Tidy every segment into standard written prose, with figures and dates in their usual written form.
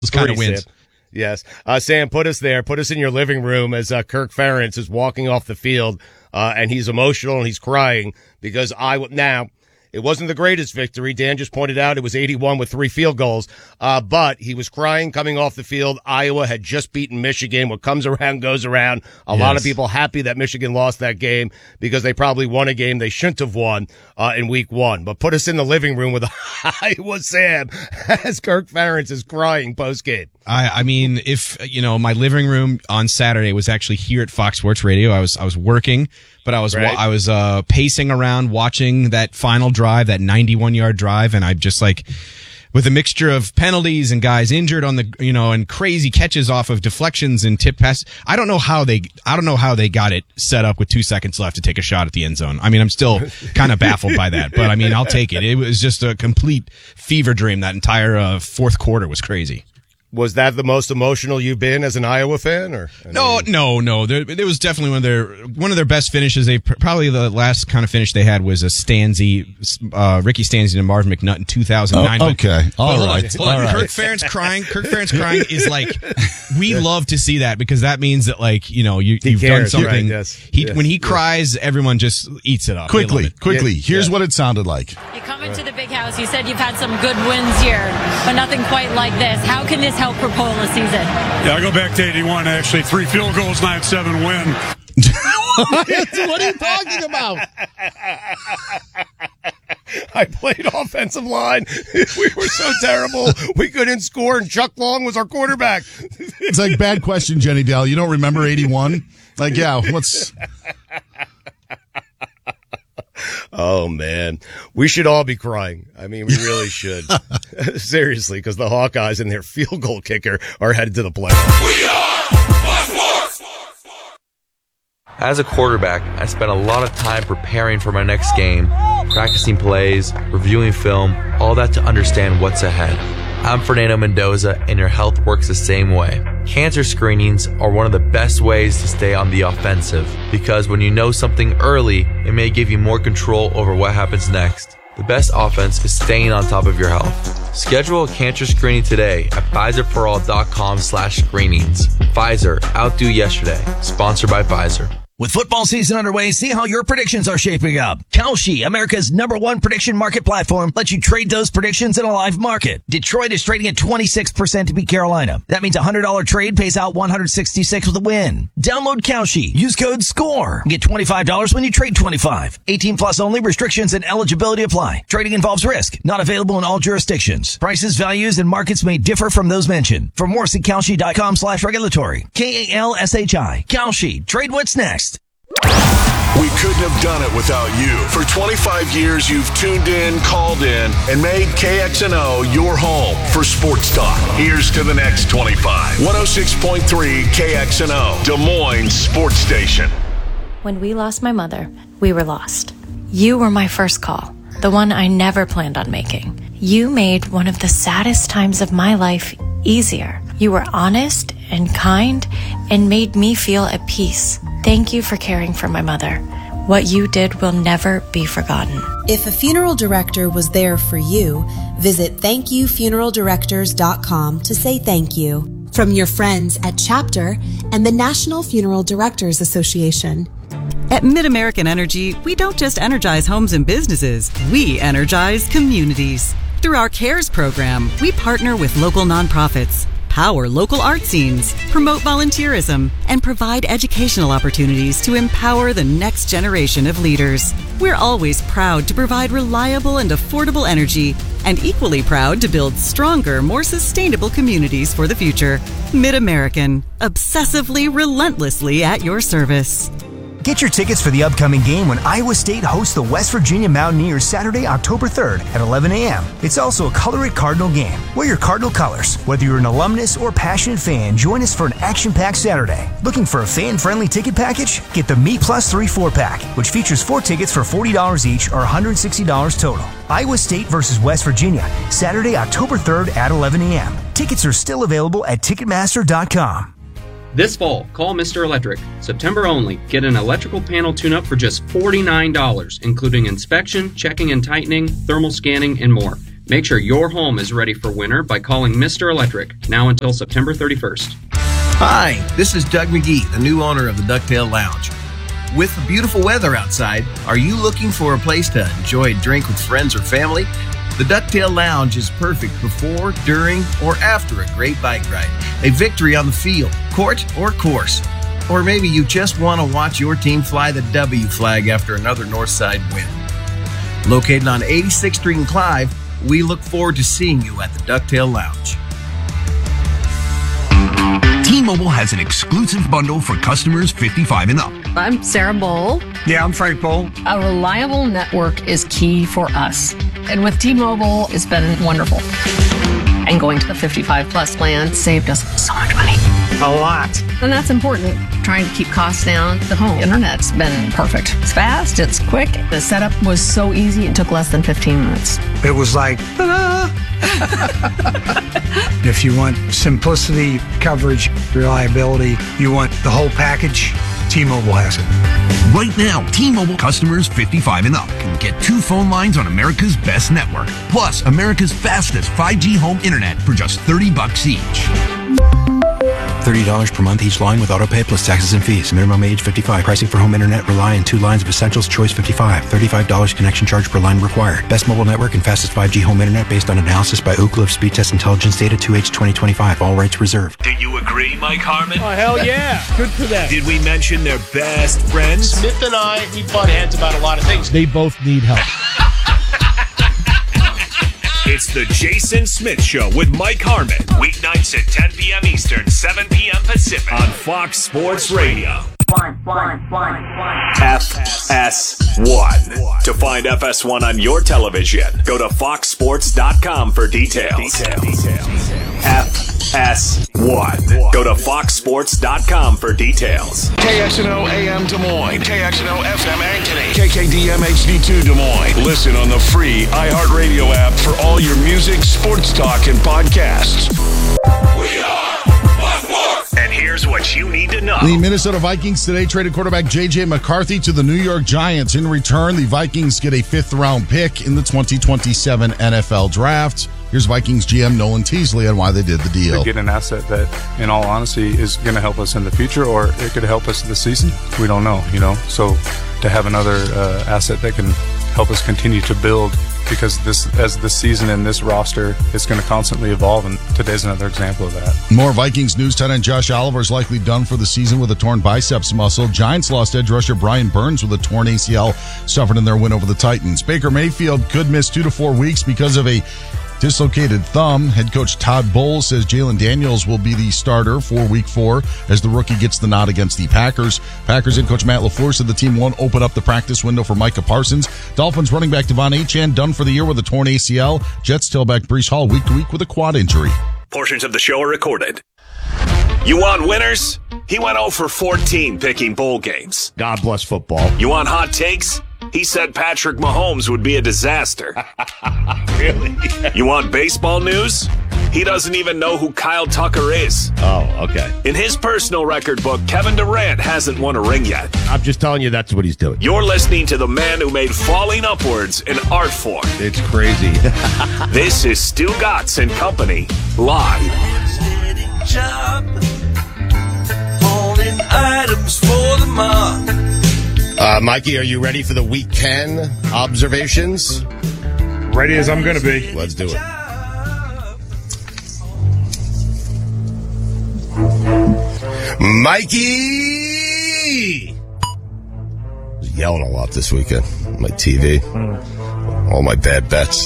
Those kind of wins. Sam. Yes. Sam, put us there. Put us in your living room as Kirk Ferentz is walking off the field, and he's emotional and he's crying because now, it wasn't the greatest victory. Dan just pointed out it was 81 with 3 field goals. But he was crying coming off the field. Iowa had just beaten Michigan. What comes around goes around. A lot of people happy that Michigan lost that game because they probably won a game they shouldn't have won in week 1. But put us in the living room with Iowa Sam as Kirk Ferentz is crying post-game. I mean, if, my living room on Saturday was actually here at Fox Sports Radio. I was working, but I was pacing around watching that final drive, that 91-yard drive, and I'm just like, with a mixture of penalties and guys injured on the, and crazy catches off of deflections and tip passes. I don't know how they got it set up with 2 seconds left to take a shot at the end zone. I mean, I'm still kind of baffled by that, but I mean, I'll take it. It was just a complete fever dream. That entire fourth quarter was crazy. Was that the most emotional you've been as an Iowa fan? Or No. It was definitely one of their best finishes. Probably the last kind of finish they had was a Ricky Stanzi and Marvin McNutt in 2009. Okay, all right. Kirk Ferentz crying is like, we love to see that because that means that you've done something. Right, yes. When he cries, everyone just eats it up. Quickly. Here's what it sounded like. You come into the big house. You said you've had some good wins here, but nothing quite like this. How can this help propel the season? Yeah, I go back to 81, actually. 3 field goals, 9-7 win. What are you talking about? I played offensive line. We were so terrible. We couldn't score, and Chuck Long was our quarterback. It's like, bad question, Jenny Dell. You don't remember 81? Like, yeah, what's... Oh, man. We should all be crying. I mean, we really should. Seriously, because the Hawkeyes and their field goal kicker are headed to the playoffs. We are Sports! As a quarterback, I spent a lot of time preparing for my next game, practicing plays, reviewing film, all that to understand what's ahead. I'm Fernando Mendoza, and your health works the same way. Cancer screenings are one of the best ways to stay on the offensive, because when you know something early, it may give you more control over what happens next. The best offense is staying on top of your health. Schedule a cancer screening today at PfizerForAll.com/screenings. Pfizer, outdo yesterday. Sponsored by Pfizer. With football season underway, see how your predictions are shaping up. Kalshi, America's #1 prediction market platform, lets you trade those predictions in a live market. Detroit is trading at 26% to beat Carolina. That means a $100 trade pays out $166 with a win. Download Kalshi. Use code SCORE. Get $25 when you trade 25. 18 plus only. Restrictions and eligibility apply. Trading involves risk. Not available in all jurisdictions. Prices, values, and markets may differ from those mentioned. For more, see Kalshi.com/regulatory. KALSHI. Kalshi. Trade what's next. We couldn't have done it without you. For 25 years, you've tuned in, called in, and made KXNO your home for sports talk. Here's to the next 25. 106.3 KXNO, Des Moines Sports Station. When we lost my mother, we were lost. You were my first call, the one I never planned on making. You made one of the saddest times of my life easier. You were honest and kind and made me feel at peace. Thank you for caring for my mother. What you did will never be forgotten. If a funeral director was there for you, visit thankyoufuneraldirectors.com to say thank you. From your friends at Chapter and the National Funeral Directors Association. At MidAmerican Energy, we don't just energize homes and businesses, we energize communities. Through our CARES program, we partner with local nonprofits, power local art scenes, promote volunteerism, and provide educational opportunities to empower the next generation of leaders. We're always proud to provide reliable and affordable energy, and equally proud to build stronger, more sustainable communities for the future. MidAmerican, obsessively, relentlessly at your service. Get your tickets for the upcoming game when Iowa State hosts the West Virginia Mountaineers Saturday, October 3rd at 11 a.m. It's also a Color It Cardinal game. Wear your Cardinal colors. Whether you're an alumnus or passionate fan, join us for an action-packed Saturday. Looking for a fan-friendly ticket package? Get the Me Plus 3 4-pack, which features 4 tickets for $40 each or $160 total. Iowa State versus West Virginia, Saturday, October 3rd at 11 a.m. Tickets are still available at Ticketmaster.com. This fall, call Mr. Electric. September only. Get an electrical panel tune-up for just $49, including inspection, checking and tightening, thermal scanning, and more. Make sure your home is ready for winter by calling Mr. Electric, now until September 31st. Hi, this is Doug McGee, the new owner of the Ducktail Lounge. With the beautiful weather outside, are you looking for a place to enjoy a drink with friends or family? The Ducktail Lounge is perfect before, during, or after a great bike ride, a victory on the field, court, or course. Or maybe you just want to watch your team fly the W flag after another Northside win. Located on 86th Street in Clive, we look forward to seeing you at the Ducktail Lounge. T-Mobile has an exclusive bundle for customers 55 and up. I'm Sarah Bowl. Yeah, I'm Frank Bowl. A reliable network is key for us. And with T-Mobile, it's been wonderful. And going to the 55 plus plan saved us so much money. A lot. And that's important. Trying to keep costs down. The home internet's been perfect. It's fast, it's quick. The setup was so easy, it took less than 15 minutes. It was like, ta-da! If you want simplicity, coverage, reliability, you want the whole package, T-Mobile has it. Right now, T-Mobile customers 55 and up can get 2 phone lines on America's best network, plus America's fastest 5G home internet for just $30 each. $30 per month each line with autopay plus taxes and fees. Minimum age 55. Pricing for home internet rely on 2 lines of essentials. Choice 55. $35 connection charge per line required. Best mobile network and fastest 5G home internet based on analysis by Ookla of Speed Test Intelligence data 2H 2025. All rights reserved. Do you agree, Mike Harmon? Oh, hell yeah. Good for them. Did we mention their best friends? Smith and I, we butt heads about a lot of things. They both need help. It's the Jason Smith Show with Mike Harmon. Weeknights at 10 p.m. Eastern, 7 p.m. Pacific. On Fox Sports Radio. FS1. To find FS1 on your television, go to foxsports.com for details. FS1. Go to foxsports.com for details. KXNO AM Des Moines, KXNO FM Ankeny, KKDM HD2 Des Moines. Listen on the free iHeartRadio app for all your music, sports talk, and podcasts. We are and here's what you need to know. The Minnesota Vikings today traded quarterback J.J. McCarthy to the New York Giants. In return, the Vikings get a 5th-round pick in the 2027 NFL Draft. Here's Vikings GM Nolan Teasley on why they did the deal. We get an asset that, in all honesty, is going to help us in the future, or it could help us this season. We don't know, So to have another asset that can help us continue to build, because as this season and this roster is going to constantly evolve, and today's another example of that. More Vikings news. Tight end Josh Oliver is likely done for the season with a torn biceps muscle. Giants lost edge rusher Brian Burns with a torn ACL suffered in their win over the Titans. Baker Mayfield could miss 2 to 4 weeks because of a dislocated thumb. Head coach Todd Bowles says Jalen Daniels will be the starter for Week 4 as the rookie gets the nod against the Packers. Packers head coach Matt LaFleur said the team won't open up the practice window for Micah Parsons. Dolphins running back Devon Achane done for the year with a torn ACL. Jets tailback Breece Hall week to week with a quad injury. Portions of the show are recorded. You want winners? He went 0 for 14 picking bowl games. God bless football. You want hot takes? He said Patrick Mahomes would be a disaster. Really? You want baseball news? He doesn't even know who Kyle Tucker is. Oh, okay. In his personal record book, Kevin Durant hasn't won a ring yet. I'm just telling you that's what he's doing. You're listening to the man who made falling upwards an art form. It's crazy. This is Stu Gatz and Company, live. Holding items for the mark. Mikey, are you ready for the Week 10 observations? Ready as I'm going to be. Let's do it. Mikey! I was yelling a lot this weekend on my TV. All my bad bets.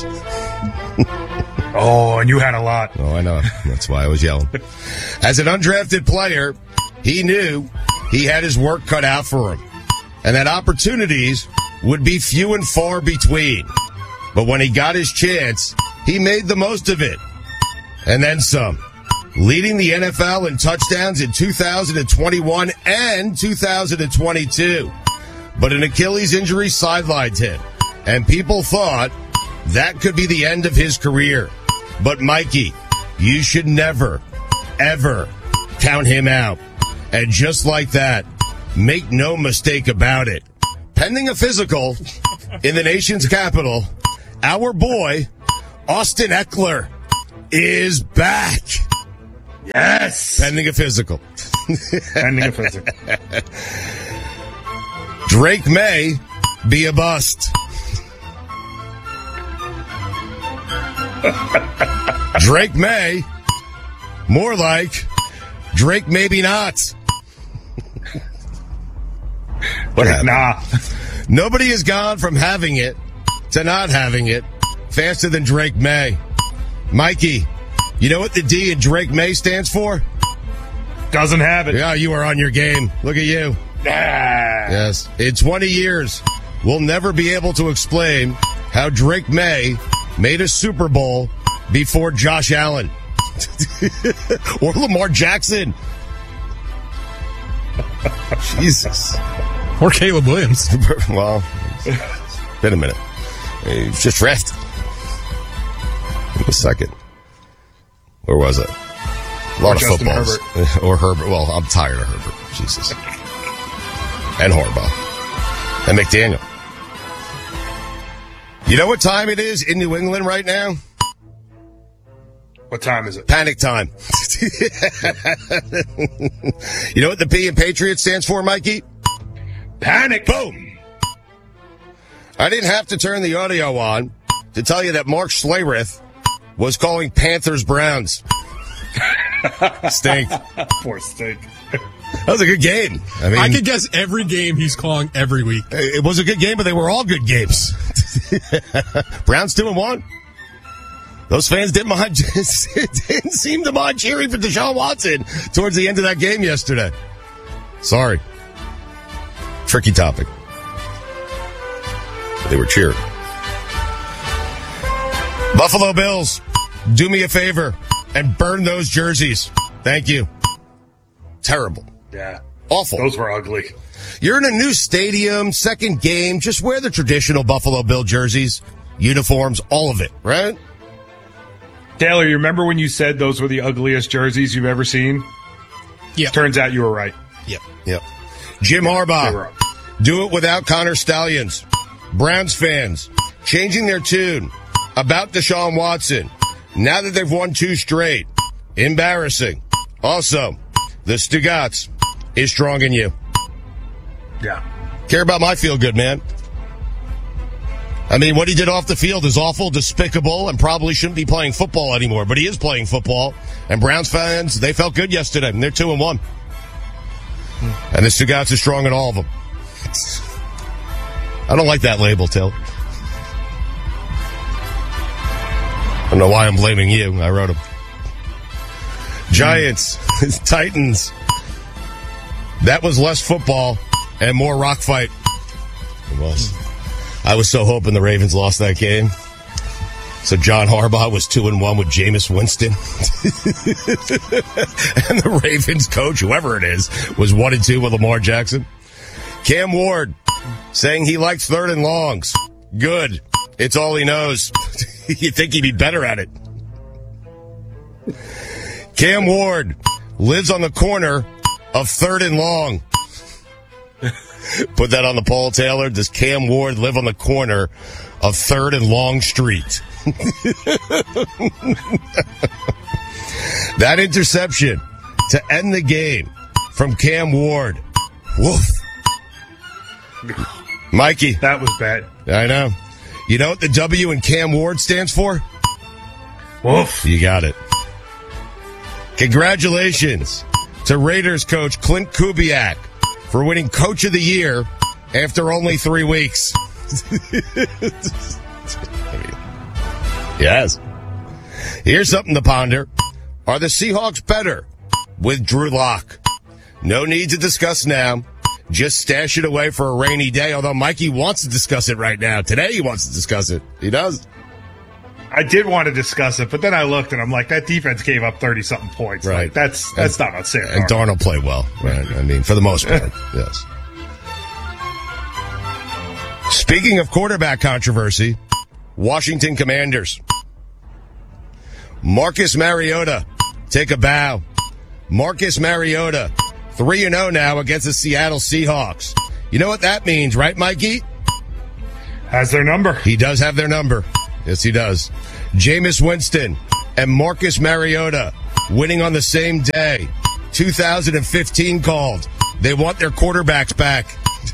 Oh, and you had a lot. Oh, I know. That's why I was yelling. As an undrafted player, he knew he had his work cut out for him, and that opportunities would be few and far between. But when he got his chance, he made the most of it. And then some. Leading the NFL in touchdowns in 2021 and 2022. But an Achilles injury sidelined him, and people thought that could be the end of his career. But Mikey, you should never, ever count him out. And just like that, make no mistake about it, pending a physical in the nation's capital, our boy Austin Eckler is back. Yes. Pending a physical. Pending a physical. Drake May be a bust. Drake May, more like Drake maybe not. What happened? Nah. Nobody has gone from having it to not having it faster than Drake May. Mikey, you know what the D in Drake May stands for? Doesn't have it. Yeah, you are on your game. Look at you. Yes. In 20 years, we'll never be able to explain how Drake May made a Super Bowl before Josh Allen or Lamar Jackson. Jesus. Or Caleb Williams. Well, been a minute. He's just drafted. Give me a second. Where was it? A lot of Justin footballs. Herbert. Or Herbert. Well, I'm tired of Herbert. Jesus. And Harbaugh. And McDaniel. You know what time it is in New England right now? What time is it? Panic time. You know what the P in Patriot stands for, Mikey? Panic. Boom. I didn't have to turn the audio on to tell you that Mark Schlereth was calling Panthers Browns. Stink. Poor Stink. That was a good game. I mean, I could guess every game he's calling every week. It was a good game, but they were all good games. Browns 2-1. Those fans didn't seem to mind cheering for Deshaun Watson towards the end of that game yesterday. Sorry. Tricky topic. But they were cheering. Buffalo Bills, do me a favor and burn those jerseys. Thank you. Terrible. Yeah. Awful. Those were ugly. You're in a new stadium, second game. Just wear the traditional Buffalo Bill jerseys, uniforms, all of it, right? Taylor, you remember when you said those were the ugliest jerseys you've ever seen? Yeah. Turns out you were right. Yep. Jim Harbaugh, do it without Connor Stallions. Browns fans, changing their tune about Deshaun Watson. Now that they've won 2 straight. Embarrassing. Also, the Stugats is strong in you. Yeah. Care about my feel good, man. I mean, what he did off the field is awful, despicable, and probably shouldn't be playing football anymore. But he is playing football. And Browns fans, they felt good yesterday. And they're 2-1. And the Stugats are strong in all of them. I don't like that label, Till. I don't know why I'm blaming you. I wrote them. Giants, Titans. That was less football and more rock fight. It was. I was so hoping the Ravens lost that game. So John Harbaugh was 2-1 with Jameis Winston. And the Ravens coach, whoever it is, was 1-2 with Lamar Jackson. Cam Ward saying he likes 3rd and longs. Good. It's all he knows. You'd think he'd be better at it. Cam Ward lives on the corner of 3rd and long. Put that on the poll, Taylor. Does Cam Ward live on the corner of 3rd and Long Street? That interception to end the game from Cam Ward. Woof. Mikey. That was bad. I know. You know what the W in Cam Ward stands for? Woof. You got it. Congratulations to Raiders coach Clint Kubiak for winning Coach of the Year after only 3 weeks. Yes. Here's something to ponder. Are the Seahawks better with Drew Lock? No need to discuss now. Just stash it away for a rainy day, although Mikey wants to discuss it right now. Today he wants to discuss it. He does. I did want to discuss it, but then I looked and I'm like, that defense gave up 30-something points. Right. Like, that's not on Sam And Darnold played well, right? I mean, for the most part, yes. Speaking of quarterback controversy, Washington Commanders. Marcus Mariota, take a bow. Marcus Mariota, 3-0 now against the Seattle Seahawks. You know what that means, right, Mikey? Has their number. He does have their number. Yes, he does. Jameis Winston and Marcus Mariota winning on the same day. 2015 called. They want their quarterbacks back.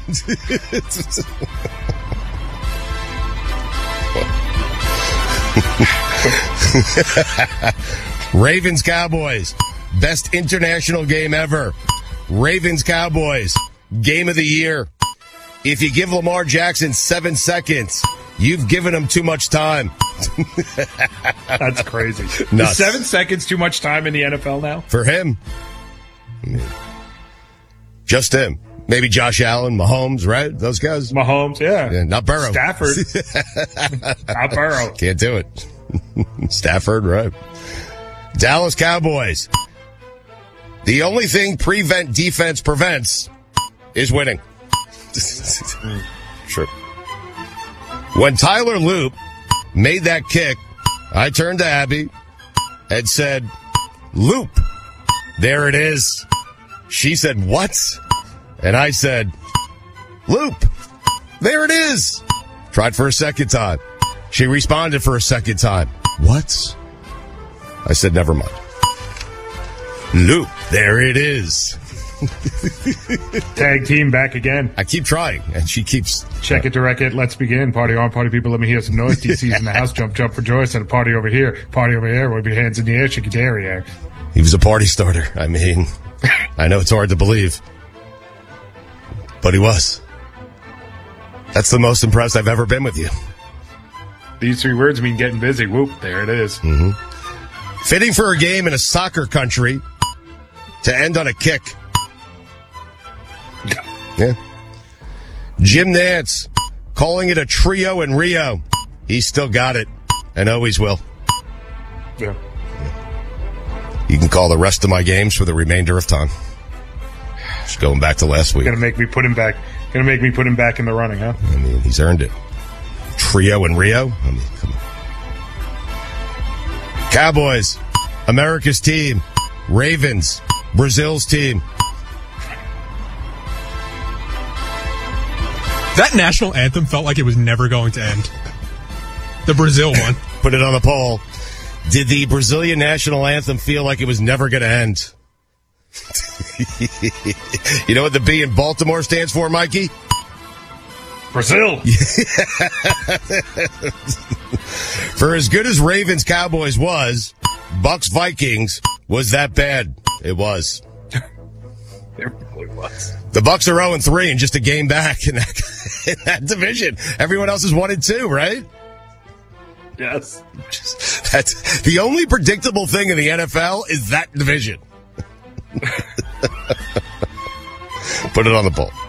Ravens Cowboys. Best international game ever. Ravens Cowboys. Game of the year. If you give Lamar Jackson 7 seconds, you've given him too much time. That's crazy. Nuts. Is 7 seconds too much time in the NFL now? For him. Just him. Maybe Josh Allen, Mahomes, right? Those guys? Mahomes, yeah. Not Burrow. Stafford. Not Burrow. Can't do it. Stafford, right? Dallas Cowboys. The only thing prevent defense prevents is winning. Sure. When Tyler Loop made that kick, I turned to Abby and said, Loop, there it is. She said, what? And I said, Loop, there it is. Tried for a second time. She responded for a second time. What? I said, never mind. Loop, there it is. Tag team back again. I keep trying, and she keeps... Check it to wreck it. Let's begin. Party on, party people. Let me hear some noise. DC's in the house. Jump, jump for joy. Said a party over here. Party over here. With your hands in the air. Shake your derriere. He was a party starter. I mean, I know it's hard to believe, but he was. That's the most impressed I've ever been with you. These 3 words mean getting busy. Whoop, there it is. Mm-hmm. Fitting for a game in a soccer country to end on a kick. Yeah. Jim Nantz calling it a trio in Rio. He's still got it and always will. Yeah. You can call the rest of my games for the remainder of time. Just going back to last week. Gonna make me put him back in the running, huh? I mean, he's earned it. Trio in Rio? I mean, come on. Cowboys, America's team. Ravens, Brazil's team. That national anthem felt like it was never going to end. The Brazil one. Put it on the poll. Did the Brazilian national anthem feel like it was never going to end? You know what the B in Baltimore stands for, Mikey? Brazil. For as good as Ravens Cowboys was, Bucks Vikings was that bad. It was. It really was. The Bucks are 0-3 and just a game back in that division. Everyone else is 1-2, right? Yes. That's the only predictable thing in the NFL is that division. Put it on the poll.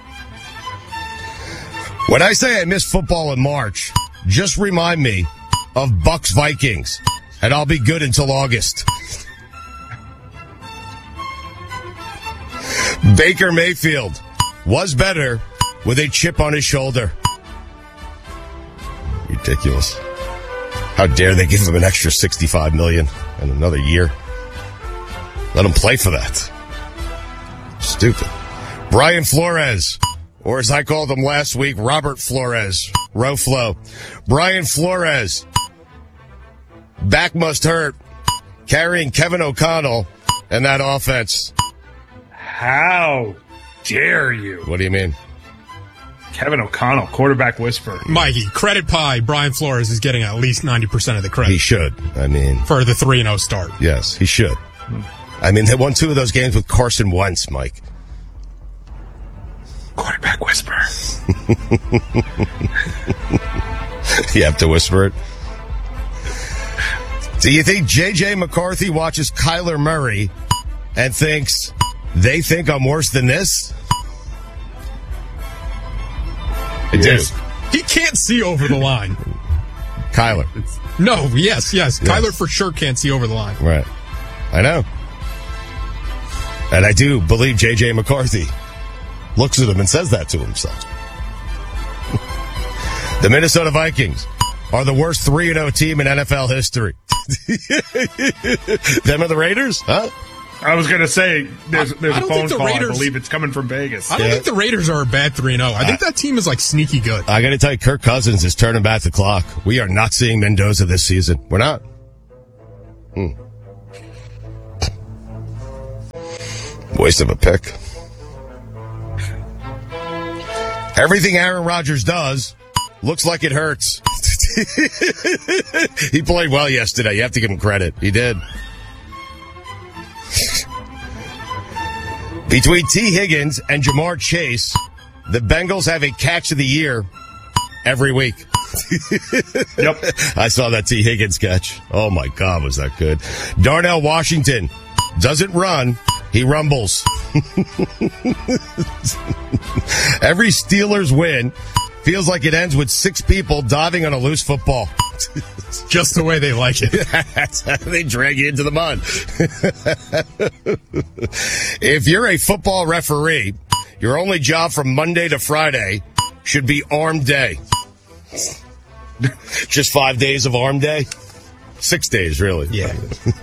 When I say I miss football in March, just remind me of Bucks Vikings, and I'll be good until August. Baker Mayfield was better with a chip on his shoulder. Ridiculous. How dare they give him an extra $65 million in another year? Let him play for that. Stupid. Brian Flores, or as I called him last week, Robert Flores, Roflo. Brian Flores, back must hurt, carrying Kevin O'Connell and that offense. How dare you? What do you mean? Kevin O'Connell, quarterback whisperer. Mikey, credit pie, Brian Flores is getting at least 90% of the credit. He should. I mean, for the 3-0 start. Yes, he should. I mean, they won 2 of those games with Carson Wentz, Mike. Quarterback whisperer. You have to whisper it. Do you think J.J. McCarthy watches Kyler Murray and thinks, they think I'm worse than this? I do. He can't see over the line. Kyler. No, yes. Kyler for sure can't see over the line. Right. I know. And I do believe J.J. McCarthy looks at him and says that to himself. The Minnesota Vikings are the worst 3-0 team in NFL history. Them are the Raiders? Huh? I was going to say, there's a don't phone think the call. Raiders- I believe it's coming from Vegas. I don't think the Raiders are a bad 3-0. I think that team is like sneaky good. I got to tell you, Kirk Cousins is turning back the clock. We are not seeing Mendoza this season. We're not. Waste of a pick. Everything Aaron Rodgers does looks like it hurts. He played well yesterday. You have to give him credit. He did. Between T. Higgins and Jamar Chase, the Bengals have a catch of the year every week. Yep. I saw that T. Higgins catch. Oh, my God, was that good. Darnell Washington doesn't run. He rumbles. Every Steelers win feels like it ends with 6 people diving on a loose football. Just the way they like it. That's how they drag you into the mud. If you're a football referee, your only job from Monday to Friday should be arm day. Just 5 days of arm day? 6 days, really. Yeah.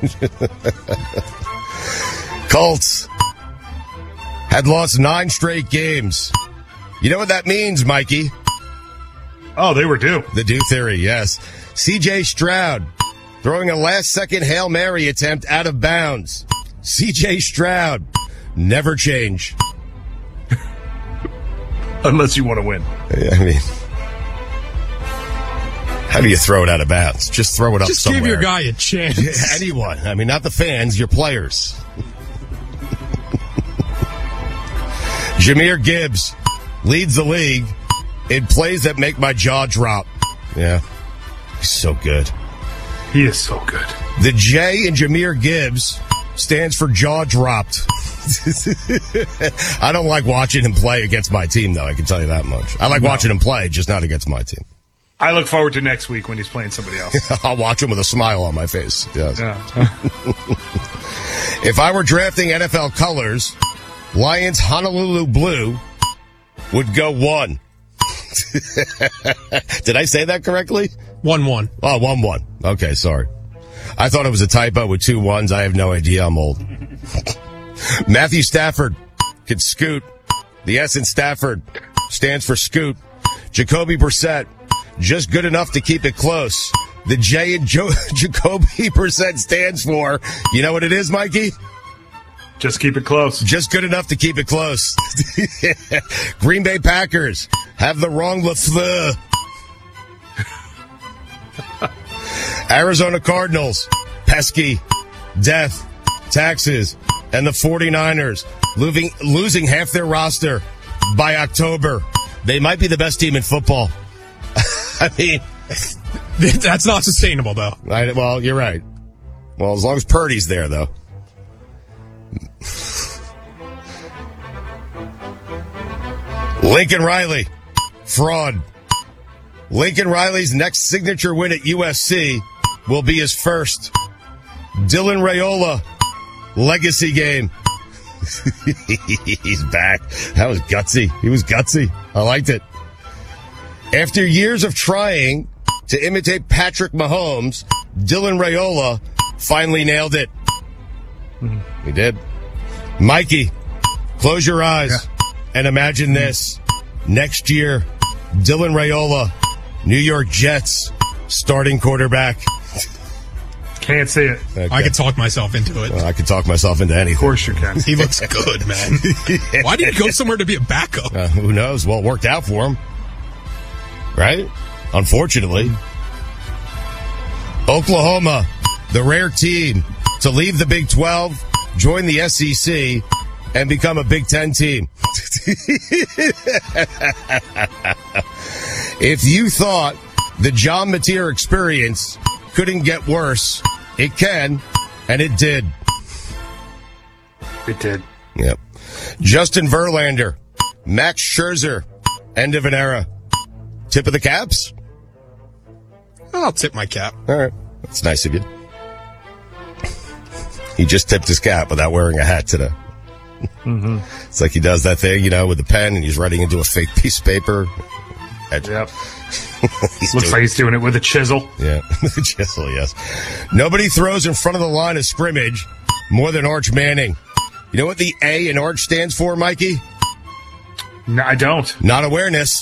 Colts had lost 9 straight games. You know what that means, Mikey? Oh, they were due. The due theory, yes. C.J. Stroud throwing a last-second Hail Mary attempt out of bounds. C.J. Stroud, never change. Unless you want to win. I mean, how do you throw it out of bounds? Just throw it up Just somewhere. give your guy a chance. Anyone. I mean, not the fans, your players. Jahmyr Gibbs leads the league in plays that make my jaw drop. Yeah. He's so good. He is so good. The J in Jahmyr Gibbs stands for jaw dropped. I don't like watching him play against my team, though. I can tell you that much. I like watching him play, just not against my team. I look forward to next week when he's playing somebody else. I'll watch him with a smile on my face. Yes. Yeah. If I were drafting NFL colors, Lions Honolulu Blue would go 1. Did I say that correctly? 1-1. Oh, 1-1. Okay, sorry. I thought it was a typo with 2 1s. I have no idea. I'm old. Matthew Stafford could scoot. The S in Stafford stands for scoot. Jacoby Brissett, just good enough to keep it close. The J in Jacoby Brissett stands for, you know what it is, Mikey? Just keep it close. Just good enough to keep it close. Green Bay Packers have the wrong LaFleur. Arizona Cardinals, pesky, death, taxes, and the 49ers losing half their roster by October. They might be the best team in football. I mean, that's not sustainable, though. Well, you're right. Well, as long as Purdy's there, though. Lincoln Riley, fraud. Lincoln Riley's next signature win at USC will be his first. Dylan Raiola, legacy game. He's back. That was gutsy. He was gutsy. I liked it. After years of trying to imitate Patrick Mahomes, Dylan Raiola finally nailed it. He did. Mikey, close your eyes and imagine this. Next year, Dylan Raiola, New York Jets, starting quarterback. Can't see it. Okay. I can talk myself into it. Well, I can talk myself into anything. Of course you can. He looks good, man. Why did he go somewhere to be a backup? Who knows? Well, it worked out for him. Right? Unfortunately. Oklahoma, the rare team to leave the Big 12, join the SEC, and become a Big 10 team. If you thought the John Mateer experience couldn't get worse, it can, and it did. It did. Yep. Justin Verlander, Max Scherzer, end of an era. Tip of the caps? I'll tip my cap. All right. That's nice of you. He just tipped his cap without wearing a hat today. Mm-hmm. It's like he does that thing, with the pen, and he's writing into a fake piece of paper. Yep. Looks like he's doing it with a chisel. Yeah, with a chisel, yes. Nobody throws in front of the line of scrimmage More than Arch Manning. You know what the A in Arch stands for, Mikey? No, I don't. Not awareness.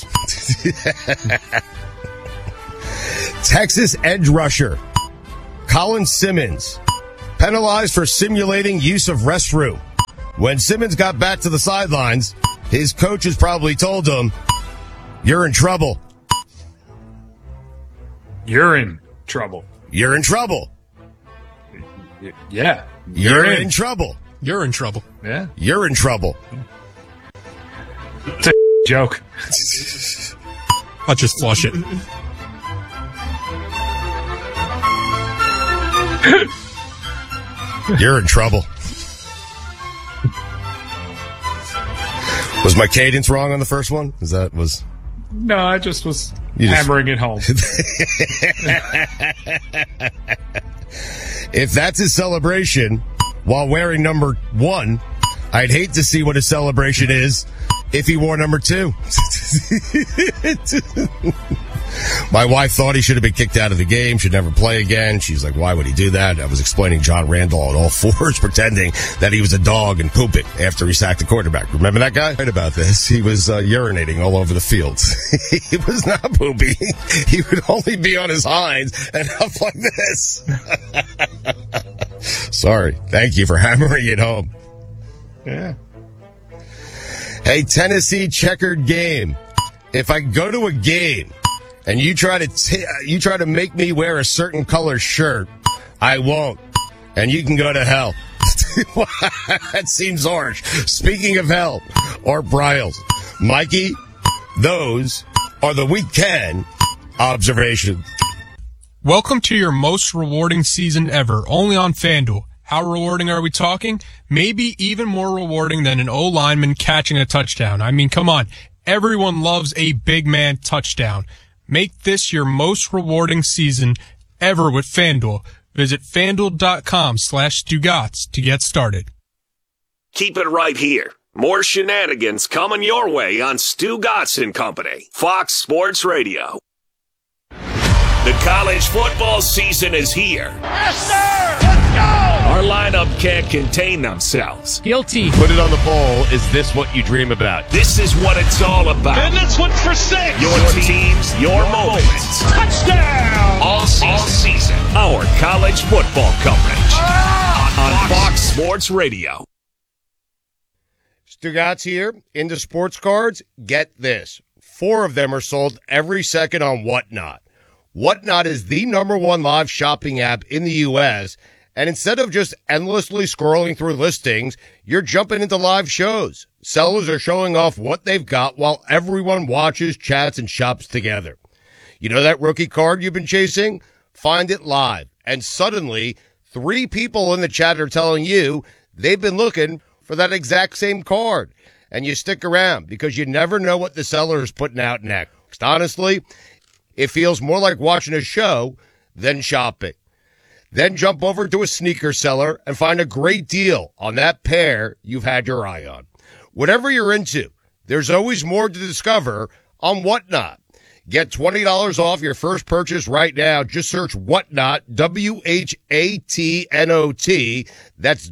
Texas edge rusher Colin Simmons penalized for simulating use of restroom. When Simmons got back to the sidelines, his coaches probably told him, "You're in trouble." You're in trouble. You're in trouble. Yeah. You're in trouble. You're in trouble. Yeah. You're in trouble. It's a joke. I'll just flush it. You're in trouble. Was my cadence wrong on the first one? No, I just was hammering it home. If that's his celebration while wearing number 1, I'd hate to see what his celebration is if he wore number 2. My wife thought he should have been kicked out of the game, should never play again. She's like, why would he do that? I was explaining John Randall on all fours, pretending that he was a dog and pooping after he sacked the quarterback. Remember that guy? Right about this. He was urinating all over the field. He was not pooping. He would only be on his hinds and up like this. Sorry. Thank you for hammering it home. Yeah. Hey, Tennessee checkered game. If I go to a game and you try to make me wear a certain color shirt, I won't. And you can go to hell. That seems harsh. Speaking of hell, Art Briles. Mikey, those are the weekend observations. Welcome to your most rewarding season ever, only on FanDuel. How rewarding are we talking? Maybe even more rewarding than an O-lineman catching a touchdown. I mean, come on. Everyone loves a big man touchdown. Make this your most rewarding season ever with FanDuel. Visit FanDuel.com/Stugotz to get started. Keep it right here. More shenanigans coming your way on Stugotz and Company. Fox Sports Radio. The college football season is here. Yes, sir! Let's go! Our lineup can't contain themselves. Guilty. Put it on the poll. Is this what you dream about? This is what it's all about. And this one's for 6. Your teams, your moments. Touchdown! All season. Our college football coverage. On Fox Sports Radio. Stugotz here. Into sports cards. Get this. 4 of them are sold every second on Whatnot. Whatnot is the #1 live shopping app in the U.S., and instead of just endlessly scrolling through listings, you're jumping into live shows. Sellers are showing off what they've got while everyone watches, chats, and shops together. You know that rookie card you've been chasing? Find it live. And suddenly, 3 people in the chat are telling you they've been looking for that exact same card. And you stick around because you never know what the seller is putting out next. Honestly, it feels more like watching a show than shopping. Then jump over to a sneaker seller and find a great deal on that pair you've had your eye on. Whatever you're into, there's always more to discover on Whatnot. Get $20 off your first purchase right now. Just search Whatnot, WHATNOT. That's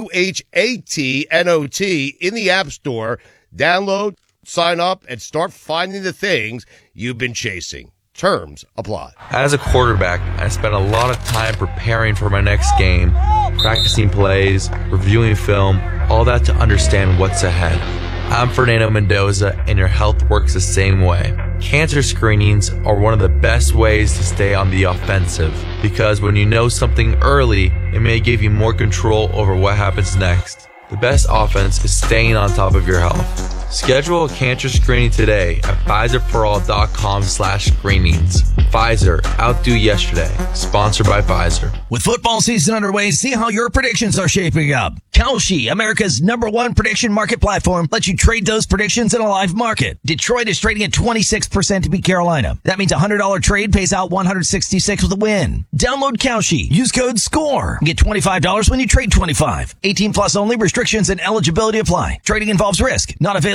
WHATNOT in the App Store. Download, sign up, and start finding the things you've been chasing. Terms apply. As a quarterback, I spent a lot of time preparing for my next game, practicing plays, reviewing film, all that to understand what's ahead. I'm Fernando Mendoza, and your health works the same way. Cancer screenings are one of the best ways to stay on the offensive, because when you know something early, it may give you more control over what happens next. The best offense is staying on top of your health. Schedule a cancer screening today at PfizerForAll.com/screenings. Pfizer, outdo yesterday. Sponsored by Pfizer. With football season underway, see how your predictions are shaping up. Kalshi, America's #1 prediction market platform, lets you trade those predictions in a live market. Detroit is trading at 26% to beat Carolina. That means a $100 trade pays out $166 with a win. Download Kalshi. Use code SCORE. Get $25 when you trade $25. 18 plus only. Restrictions and eligibility apply. Trading involves risk. Not available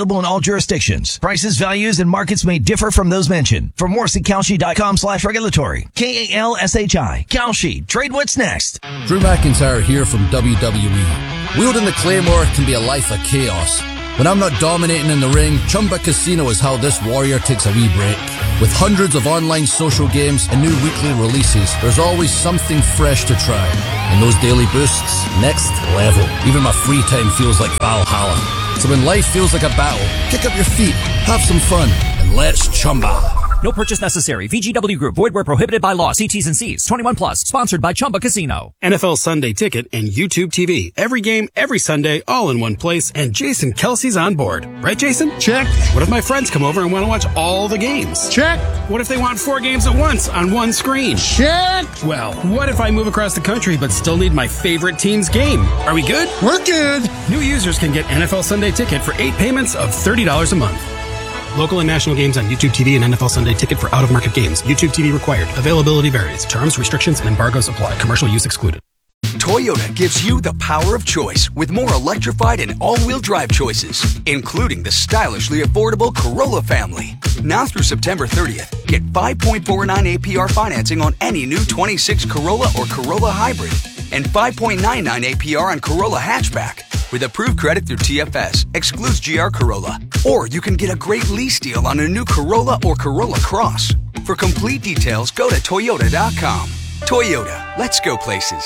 available in all jurisdictions. Prices, values, and markets may differ from those mentioned. For more, see Kalshi.com/regulatory. KALSHI. Kalshi. Trade what's next. Drew McIntyre here from WWE. Wielding the Claymore can be a life of chaos. When I'm not dominating in the ring, Chumba Casino is how this warrior takes a wee break. With hundreds of online social games and new weekly releases, there's always something fresh to try. And those daily boosts, next level. Even my free time feels like Valhalla. So when life feels like a battle, kick up your feet, have some fun, and let's Chumba. No purchase necessary. VGW Group. Void where prohibited by law. See T's and C's. 21 plus. Sponsored by Chumba Casino. NFL Sunday Ticket and YouTube TV. Every game, every Sunday, all in one place. And Jason Kelsey's on board. Right, Jason? Check. What if my friends come over and want to watch all the games? Check. What if they want 4 games at once on one screen? Check. Well, what if I move across the country but still need my favorite team's game? Are we good? We're good. New users can get NFL Sunday Ticket for 8 payments of $30 a month. Local and national games on YouTube TV and NFL Sunday Ticket for out-of-market games. YouTube TV required. Availability varies. Terms, restrictions, and embargoes apply. Commercial use excluded. Toyota gives you the power of choice with more electrified and all-wheel drive choices, including the stylishly affordable Corolla family. Now through September 30th, get 5.49 APR financing on any new 26 Corolla or Corolla Hybrid and 5.99 APR on Corolla Hatchback. With approved credit through TFS, excludes GR Corolla. Or you can get a great lease deal on a new Corolla or Corolla Cross. For complete details, go to Toyota.com. Toyota, let's go places.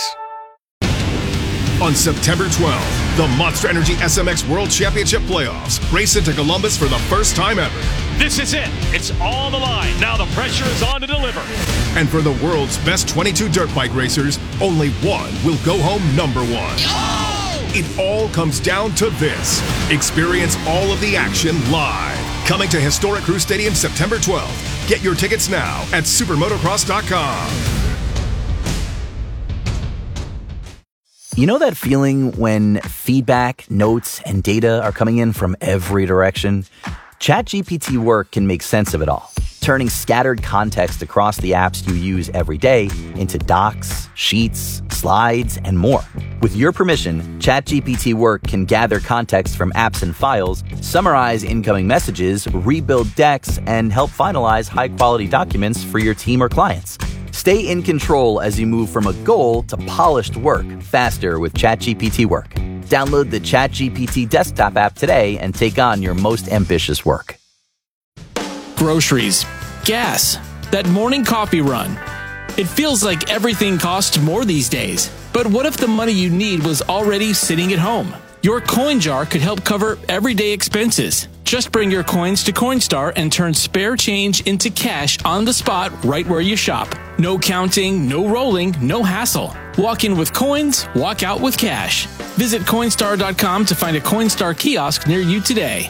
On September 12th, the Monster Energy SMX World Championship Playoffs race into Columbus for the first time ever. This is it. It's on the line. Now the pressure is on to deliver. And for the world's best 22 dirt bike racers, only one will go home number one. It all comes down to this. Experience all of the action live. Coming to Historic Crew Stadium September 12th. Get your tickets now at supermotocross.com. You know that feeling when feedback, notes, and data are coming in from every direction? ChatGPT Work can make sense of it all, turning scattered context across the apps you use every day into docs, sheets, slides, and more. With your permission, ChatGPT Work can gather context from apps and files, summarize incoming messages, rebuild decks, and help finalize high-quality documents for your team or clients. Stay in control as you move from a goal to polished work faster with ChatGPT Work. Download the ChatGPT desktop app today and take on your most ambitious work. Groceries, gas, that morning coffee run. It feels like everything costs more these days. But what if the money you need was already sitting at home? Your coin jar could help cover everyday expenses. Just bring your coins to Coinstar and turn spare change into cash on the spot right where you shop. No counting, no rolling, no hassle. Walk in with coins, walk out with cash. Visit Coinstar.com to find a Coinstar kiosk near you today.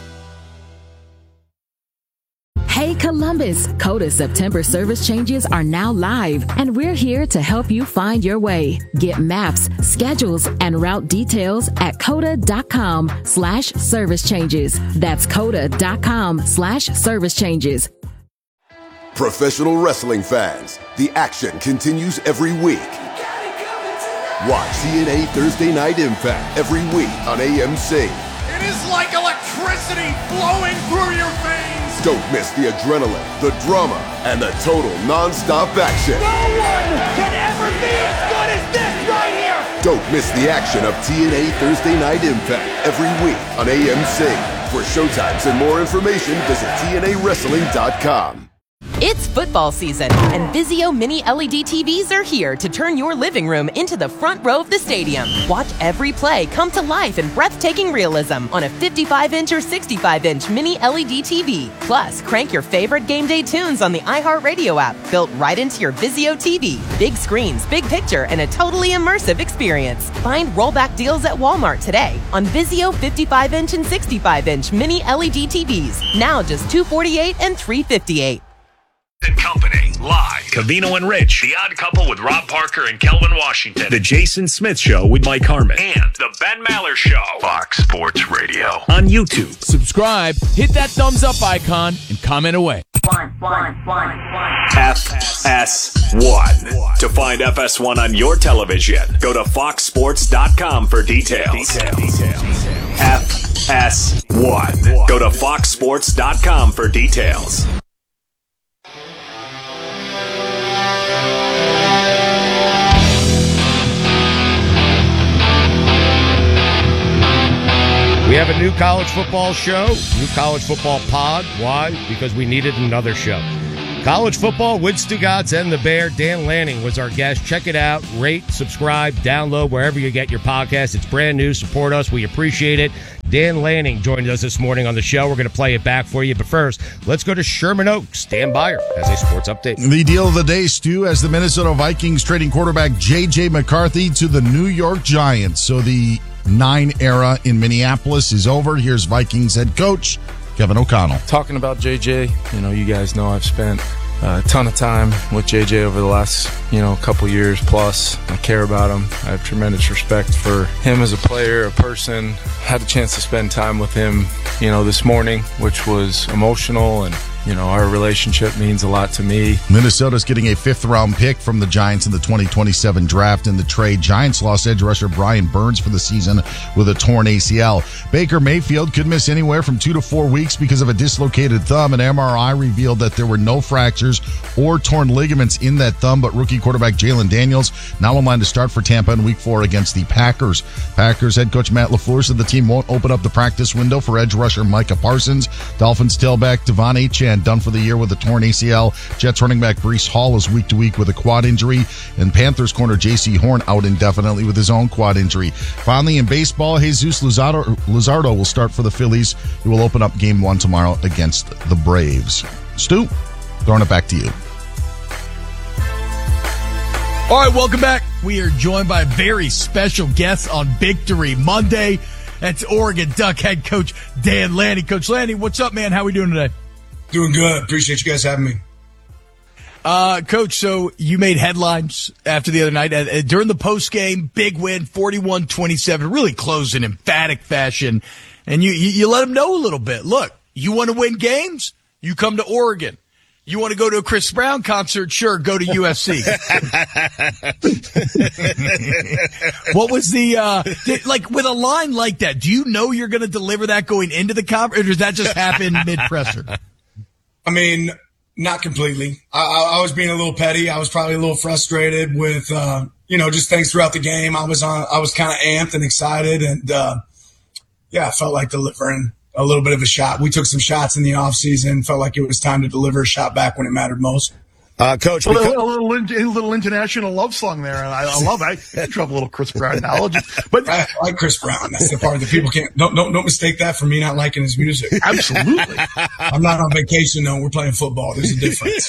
Hey Columbus, CODA September service changes are now live, and we're here to help you find your way. Get maps, schedules, and route details at CODA.com/service changes. That's CODA.com/service changes. Professional wrestling fans, the action continues every week. Watch TNA Thursday Night Impact every week on AMC. It is like electricity flowing through your veins. Don't miss the adrenaline, the drama, and the total non-stop action. No one can ever be as good as this right here. Don't miss the action of TNA Thursday Night Impact every week on AMC. For showtimes and more information, visit TNAWrestling.com. It's football season, and Vizio Mini LED TVs are here to turn your living room into the front row of the stadium. Watch every play come to life in breathtaking realism on a 55-inch or 65-inch Mini LED TV. Plus, crank your favorite game day tunes on the iHeartRadio app, built right into your Vizio TV. Big screens, big picture, and a totally immersive experience. Find rollback deals at Walmart today on Vizio 55-inch and 65-inch Mini LED TVs. Now just $248 and $358. And Company, live. Covino and Rich, The Odd Couple with Rob Parker and Kelvin Washington. The Jason Smith Show with Mike Harmon. And The Ben Maller Show. Fox Sports Radio. On YouTube. Subscribe, hit that thumbs up icon, and comment away. FS1. To find FS1 on your television, go to foxsports.com for details. FS1. Go to to foxsports.com for details. We have a new college football show, new college football pod. Why? Because we needed another show. College football with Stugotz and the Bear. Dan Lanning was our guest. Check it out. Rate, subscribe, download wherever you get your podcast. It's brand new. Support us. We appreciate it. Dan Lanning joined us this morning on the show. We're going to play it back for you. But first, let's go to Sherman Oaks. Dan Byer has a sports update. The deal of the day, Stu, as the Minnesota Vikings trading quarterback J.J. McCarthy to the New York Giants. So the 9 era in Minneapolis is over. Here's Vikings head coach Kevin O'Connell. Talking about JJ, you guys know I've spent a ton of time with JJ over the last, couple years plus. I care about him. I have tremendous respect for him as a player, a person. Had a chance to spend time with him, this morning, which was emotional, and our relationship means a lot to me. Minnesota's getting a 5th-round pick from the Giants in the 2027 draft. In the trade, Giants lost edge rusher Brian Burns for the season with a torn ACL. Baker Mayfield could miss anywhere from 2 to 4 weeks because of a dislocated thumb. An MRI revealed that there were no fractures or torn ligaments in that thumb, but rookie quarterback Jalen Daniels now online to start for Tampa in Week 4 against the Packers. Packers head coach Matt LaFleur said the team won't open up the practice window for edge rusher Micah Parsons. Dolphins tailback Devon Achane done for the year with a torn ACL. Jets running back Breece Hall is week to week with a quad injury, and Panthers corner J.C. Horn out indefinitely with his own quad injury. Finally, in baseball, Jesus Luzardo will start for the Phillies. He will open up Game 1 tomorrow against the Braves. Stu, throwing it back to you. All right, welcome back. We are joined by a very special guest on Victory Monday. That's Oregon Duck head coach Dan Lanning. Coach Lanning, what's up, man? How are we doing today? Doing good. Appreciate you guys having me. Coach, so you made headlines after the other night. During the post-game, big win, 41-27, really closed in emphatic fashion. And you let them know a little bit. Look, you want to win games? You come to Oregon. You want to go to a Chris Brown concert? Sure, go to USC. What was with a line like that, do you know you're going to deliver that going into the conference, or does that just happen mid-presser? I mean, not completely. I was being a little petty. I was probably a little frustrated with, just things throughout the game. I was kind of amped and excited, and I felt like delivering a little bit of a shot. We took some shots in the offseason, felt like it was time to deliver a shot back when it mattered most. Coach, a little international love song there, and I love it. I drop a little Chris Brown knowledge, but I like Chris Brown. That's the part that people don't mistake that for me not liking his music. Absolutely, I'm not on vacation though. We're playing football. There's a difference.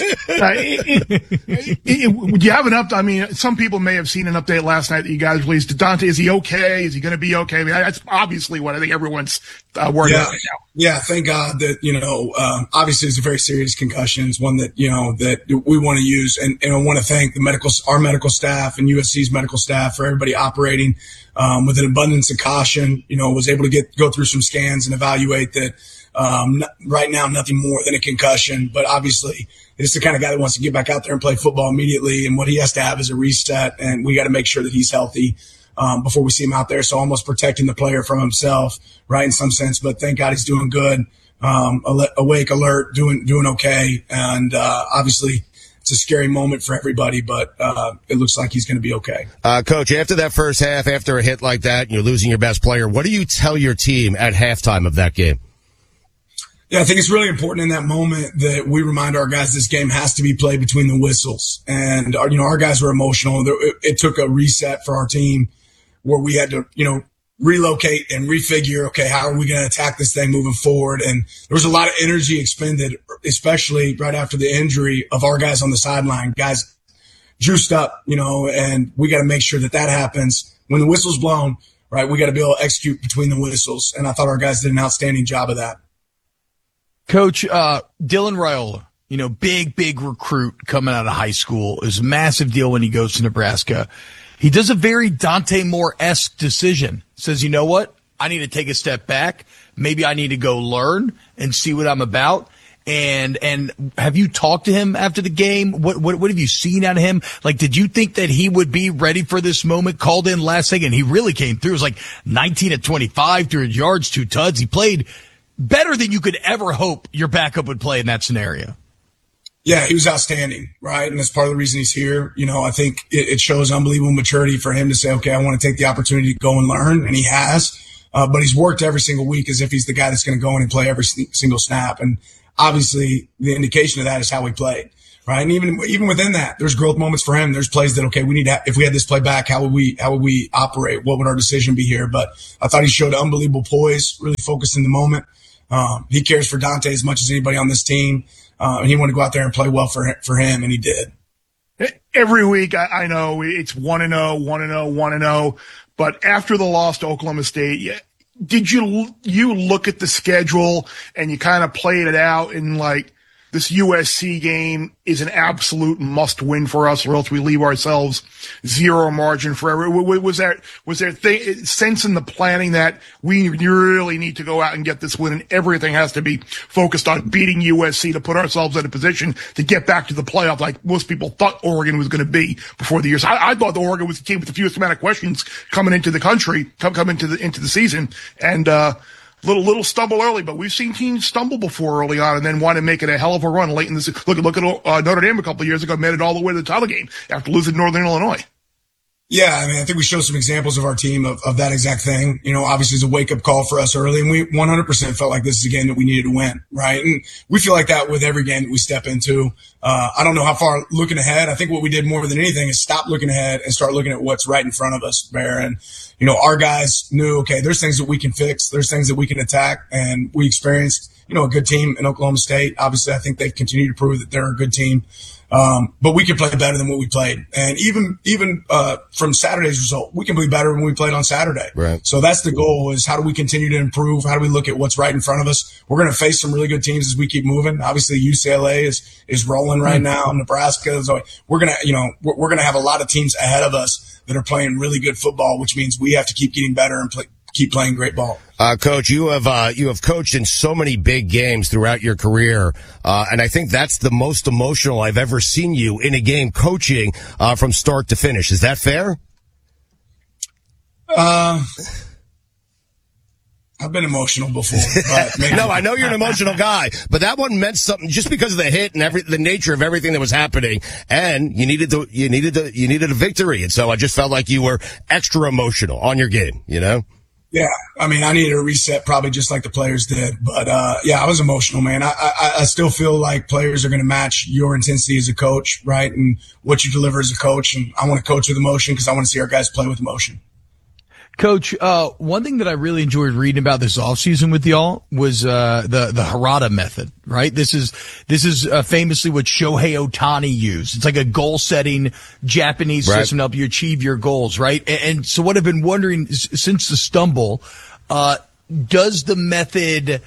Would you have an update? I mean, some people may have seen an update last night that you guys released. Dante, is he okay? Is he going to be okay? I mean, that's obviously what I think everyone's worried about right now. Yeah, thank God that obviously it's a very serious concussion. It's one that that we want to use, and I want to thank our medical staff and USC's medical staff for everybody operating with an abundance of caution. Was able to go through some scans and evaluate that right now nothing more than a concussion, but obviously it's the kind of guy that wants to get back out there and play football immediately, and what he has to have is a reset, and we got to make sure that he's healthy before we see him out there. So almost protecting the player from himself, right, in some sense. But thank God he's doing good, awake, alert, doing okay, and obviously it's a scary moment for everybody, but it looks like he's going to be okay. Coach, after that first half, after a hit like that, and you're losing your best player, what do you tell your team at halftime of that game? Yeah, I think it's really important in that moment that we remind our guys this game has to be played between the whistles. And, our guys were emotional. It took a reset for our team where we had to, relocate and refigure, okay, how are we going to attack this thing moving forward? And there was a lot of energy expended, especially right after the injury of our guys on the sideline. Guys juiced up, and we got to make sure that happens. When the whistle's blown, right, we got to be able to execute between the whistles. And I thought our guys did an outstanding job of that. Coach, Dylan Raiola, big recruit coming out of high school. It was a massive deal when he goes to Nebraska. He does a very Dante Moore-esque decision. Says, you know what? I need to take a step back. Maybe I need to go learn and see what I'm about. And have you talked to him after the game? What have you seen out of him? Like, did you think that he would be ready for this moment? Called in last second. He really came through. It was like 19 of 25, 300 yards, 2 tuds. He played better than you could ever hope your backup would play in that scenario. Yeah, he was outstanding, right? And that's part of the reason he's here. I think it shows unbelievable maturity for him to say, okay, I want to take the opportunity to go and learn, and he has. But he's worked every single week as if he's the guy that's going to go in and play every single snap. And obviously the indication of that is how he played, right? And even within that, there's growth moments for him. There's plays that, okay, we need to, if we had this play back, how would we operate? What would our decision be here? But I thought he showed unbelievable poise, really focused in the moment. He cares for Dante as much as anybody on this team. And he wanted to go out there and play well for him, and he did. Every week, I know it's 1-0, 1-0, 1-0, but after the loss to Oklahoma State, did you look at the schedule and you kind of played it out in like, this USC game is an absolute must win for us, or else we leave ourselves zero margin for error? Was there sense in the planning that we really need to go out and get this win, and everything has to be focused on beating USC to put ourselves in a position to get back to the playoff, like most people thought Oregon was going to be before the year? So I thought the Oregon was the team with the fewest amount of questions coming into the country, come into the season, and little stumble early, but we've seen teams stumble before early on and then want to make it a hell of a run late in this. Look at Notre Dame a couple of years ago, made it all the way to the title game after losing to Northern Illinois. Yeah, I mean, I think we showed some examples of our team of that exact thing. Obviously it's a wake-up call for us early, and we 100% felt like this is a game that we needed to win, right? And we feel like that with every game that we step into. I don't know how far looking ahead. I think what we did more than anything is stop looking ahead and start looking at what's right in front of us, Bear. And, our guys knew, okay, there's things that we can fix. There's things that we can attack. And we experienced, a good team in Oklahoma State. Obviously, I think they've continued to prove that they're a good team. But we can play better than what we played. And even from Saturday's result, we can play better than we played on Saturday. Right. So that's the goal, is how do we continue to improve? How do we look at what's right in front of us? We're going to face some really good teams as we keep moving. Obviously UCLA is rolling right now. Nebraska. So we're going to have a lot of teams ahead of us that are playing really good football, which means we have to keep getting better and keep playing great ball. Coach, you have coached in so many big games throughout your career, and I think that's the most emotional I've ever seen you in a game coaching from start to finish. Is that fair? I've been emotional before. But no, I know you're an emotional guy, but that one meant something just because of the hit and the nature of everything that was happening, and you needed a victory, and so I just felt like you were extra emotional on your game, Yeah, I mean, I needed a reset, probably just like the players did. But yeah, I was emotional, man. I still feel like players are going to match your intensity as a coach, right? And what you deliver as a coach. And I want to coach with emotion because I want to see our guys play with emotion. Coach, one thing that I really enjoyed reading about this offseason with y'all was the Harada method, right? This is famously what Shohei Ohtani used. It's like a goal-setting Japanese system to help you achieve your goals, right? And so what I've been wondering since the stumble, does the method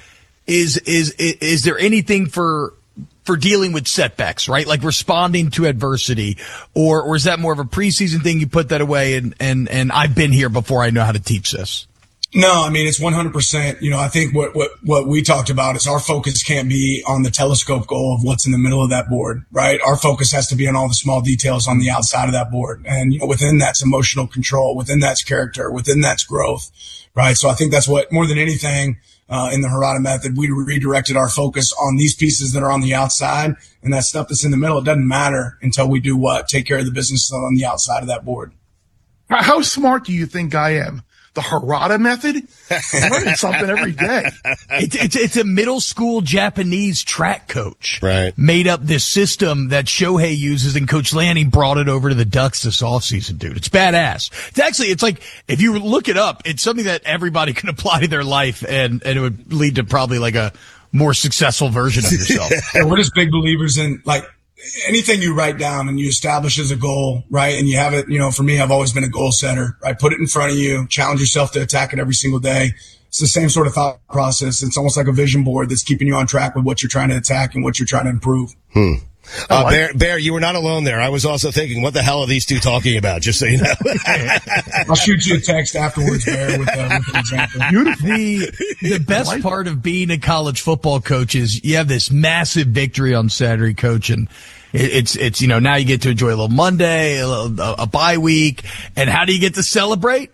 is there anything for dealing with setbacks, right? Like responding to adversity, or is that more of a preseason thing? You put that away and I've been here before. I know how to teach this. No, I mean, it's 100%. I think what we talked about is our focus can't be on the telescope goal of what's in the middle of that board, right? Our focus has to be on all the small details on the outside of that board. And, within that's emotional control, within that's character, within that's growth, right? So I think that's what, more than anything, in the Harada method, we redirected our focus on these pieces that are on the outside, and that stuff that's in the middle, it doesn't matter until we do what? Take care of the business on the outside of that board. How smart do you think I am? The Harada method? I'm learning something every day. It's a middle school Japanese track coach. Right. Made up this system that Shohei uses, and Coach Lanning brought it over to the Ducks this offseason, dude. It's badass. It's like, if you look it up, it's something that everybody can apply to their life, and it would lead to probably like a more successful version of yourself. Yeah, we're just big believers in, like, anything you write down and you establish as a goal, right? And you have it, for me, I've always been a goal setter, right? Put it in front of you, challenge yourself to attack it every single day. It's the same sort of thought process. It's almost like a vision board that's keeping you on track with what you're trying to attack and what you're trying to improve. Bear, you were not alone there. I was also thinking, what the hell are these two talking about? Just so you know. I'll shoot you a text afterwards, Bear, with an example. The best part of being a college football coach is you have this massive victory on Saturday, Coach, and it's now you get to enjoy a little Monday, a bye week, and how do you get to celebrate?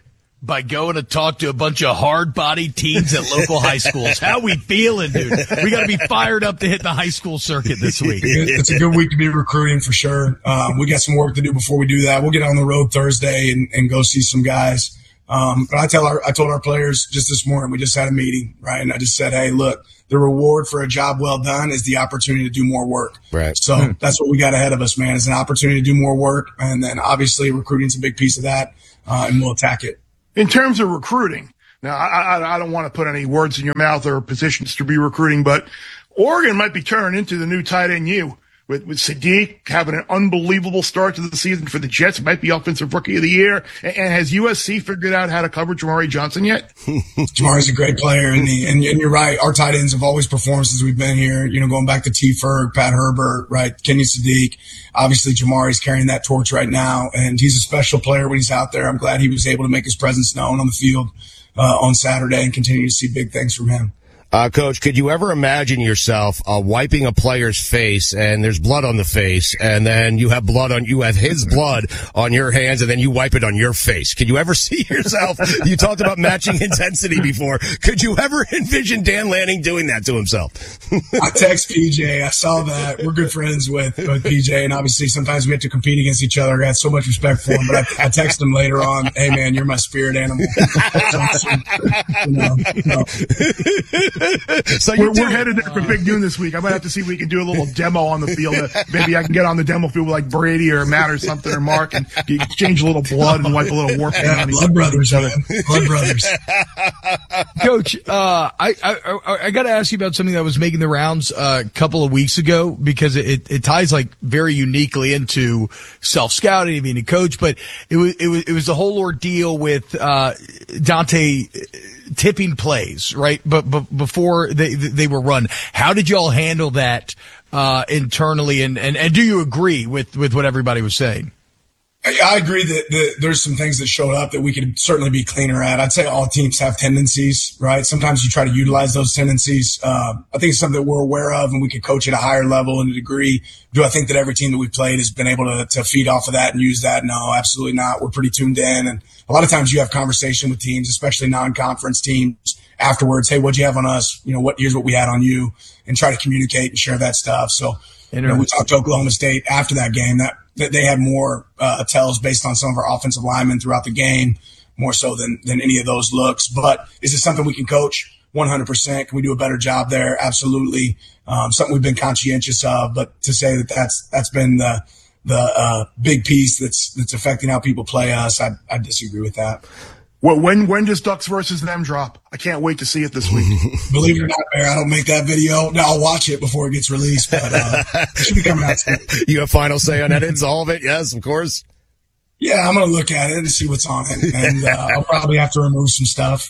by going to talk to a bunch of hard-bodied teens at local high schools. How we feeling, dude? We got to be fired up to hit the high school circuit this week. It's a good week to be recruiting for sure. We got some work to do before we do that. We'll get on the road Thursday and go see some guys. But I told our players just this morning, we just had a meeting, right? And I just said, hey, look, the reward for a job well done is the opportunity to do more work. Right. So that's what we got ahead of us, man, is an opportunity to do more work. And then obviously recruiting's a big piece of that. And we'll attack it. In terms of recruiting, now I don't want to put any words in your mouth or positions to be recruiting, but Oregon might be turning into the new tight end U. With Sadiq having an unbelievable start to the season for the Jets, might be Offensive Rookie of the Year. And has USC figured out how to cover Jamari Johnson yet? Jamari's a great player, and you're right. Our tight ends have always performed since we've been here. You know, going back to T. Ferg, Pat Herbert, right, Kenny Sadiq. Obviously, Jamari's carrying that torch right now, and he's a special player when he's out there. I'm glad he was able to make his presence known on the field on Saturday and continue to see big things from him. Coach, could you ever imagine yourself wiping a player's face and there's blood on the face, and then you have his blood on your hands, and then you wipe it on your face? Could you ever see yourself? You talked about matching intensity before. Could you ever envision Dan Lanning doing that to himself? I text PJ. I saw that. We're good friends with PJ, and obviously sometimes we have to compete against each other. I got so much respect for him, but I text him later on, hey man, you're my spirit animal. So we're headed there for Big Noon this week. I might have to see if we can do a little demo on the field. Maybe I can get on the demo field with like Brady or Matt or something or Mark and exchange a little blood and wipe a little warfare on blood brothers, man. Blood brothers. Coach, I got to ask you about something that was making the rounds a couple of weeks ago, because it ties like very uniquely into self-scouting, being a coach, but it was the whole ordeal with Dante tipping plays, right? But before they were run, how did y'all handle that internally? And do you agree with what everybody was saying? I agree that there's some things that showed up that we could certainly be cleaner at. I'd say all teams have tendencies, right? Sometimes you try to utilize those tendencies. I think it's something that we're aware of, and we could coach at a higher level and a degree. Do I think that every team that we've played has been able to feed off of that and use that? No, absolutely not. We're pretty tuned in. And a lot of times you have conversation with teams, especially non-conference teams, afterwards. Hey, what'd you have on us? Here's what we had on you, and try to communicate and share that stuff. So, we talked to Oklahoma State after that game that they had more tells based on some of our offensive linemen throughout the game, more so than any of those looks. But is it something we can coach? 100%. Can we do a better job there? Absolutely. Something we've been conscientious of, but to say that that's been the big piece that's affecting how people play us, I disagree with that. Well, when does Ducks versus them drop? I can't wait to see it this week. Believe it or not, Bear, I don't make that video. No, I'll watch it before it gets released, but it should be coming out soon. You have final say on edits, all of it? Yes, of course. Yeah, I'm going to look at it and see what's on it, and I'll probably have to remove some stuff.